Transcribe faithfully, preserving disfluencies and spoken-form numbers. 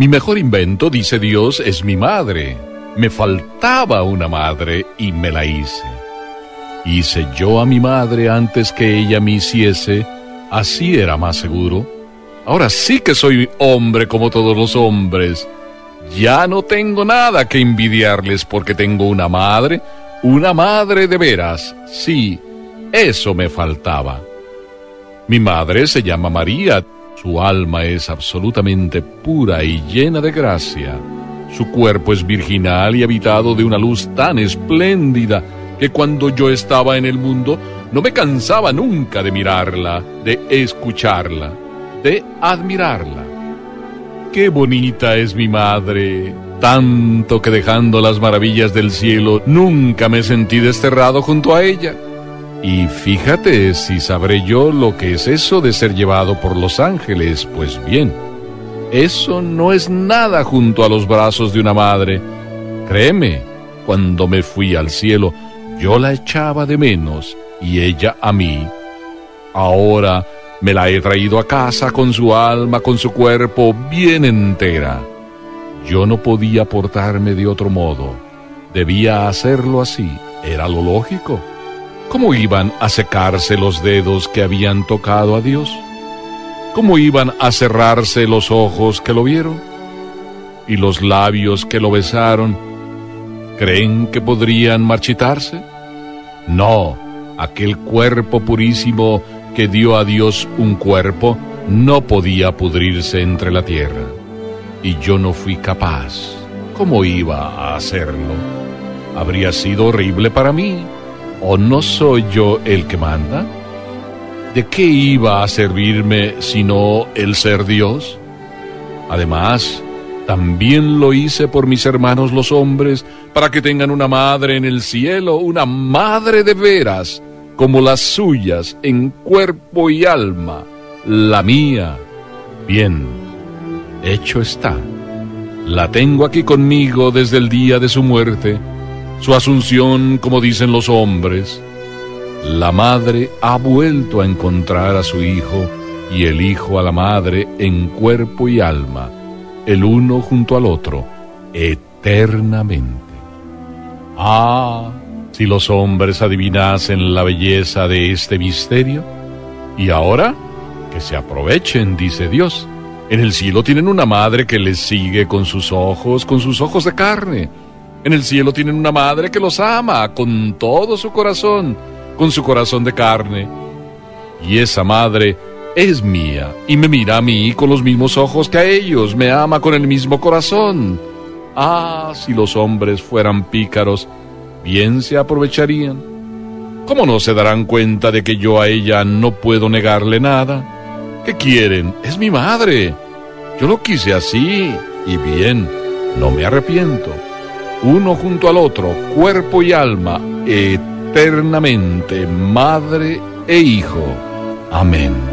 Mi mejor invento, dice Dios, es mi madre. Me faltaba una madre y me la hice. Hice yo a mi madre antes que ella me hiciese, así era más seguro. Ahora sí que soy hombre como todos los hombres. Ya no tengo nada que envidiarles porque tengo una madre, una madre de veras. Sí, eso me faltaba. Mi madre se llama María. Su alma es absolutamente pura y llena de gracia. Su cuerpo es virginal y habitado de una luz tan espléndida que cuando yo estaba en el mundo no me cansaba nunca de mirarla, de escucharla, de admirarla. ¡Qué bonita es mi madre! Tanto que dejando las maravillas del cielo nunca me sentí desterrado junto a ella. Y fíjate si sabré yo lo que es eso de ser llevado por los ángeles. Pues bien, eso no es nada junto a los brazos de una madre. Créeme, cuando me fui al cielo, yo la echaba de menos y ella a mí. Ahora me la he traído a casa con su alma, con su cuerpo bien entera. Yo no podía portarme de otro modo. Debía hacerlo así, era lo lógico. ¿Cómo iban a secarse los dedos que habían tocado a Dios? ¿Cómo iban a cerrarse los ojos que lo vieron? ¿Y los labios que lo besaron? ¿Creen que podrían marchitarse? No, aquel cuerpo purísimo que dio a Dios un cuerpo no podía pudrirse entre la tierra. Y yo no fui capaz. ¿Cómo iba a hacerlo? Habría sido horrible para mí. ¿O no soy yo el que manda? ¿De qué iba a servirme sino el ser Dios? Además, también lo hice por mis hermanos los hombres, para que tengan una madre en el cielo, una madre de veras, como las suyas, en cuerpo y alma, la mía. Bien, hecho está. La tengo aquí conmigo desde el día de su muerte, su asunción, como dicen los hombres. La madre ha vuelto a encontrar a su hijo y el hijo a la madre en cuerpo y alma, el uno junto al otro, eternamente. Ah, si los hombres adivinasen la belleza de este misterio. Y ahora, que se aprovechen, dice Dios. En el cielo tienen una madre que les sigue con sus ojos, con sus ojos de carne. En el cielo tienen una madre que los ama con todo su corazón, con su corazón de carne. Y esa madre es mía y me mira a mí con los mismos ojos que a ellos, me ama con el mismo corazón. Ah, si los hombres fueran pícaros, bien se aprovecharían. ¿Cómo no se darán cuenta de que yo a ella no puedo negarle nada? ¿Qué quieren? Es mi madre. Yo lo quise así, y bien, no me arrepiento. Uno junto al otro, cuerpo y alma, eternamente, madre e hijo. Amén.